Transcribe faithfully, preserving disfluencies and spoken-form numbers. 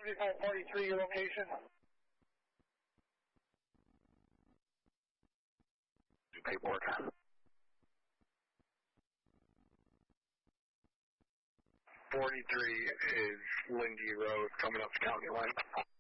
seventy-five forty-three, your location. Paperwork. forty-three is Lindy Road coming up the county line.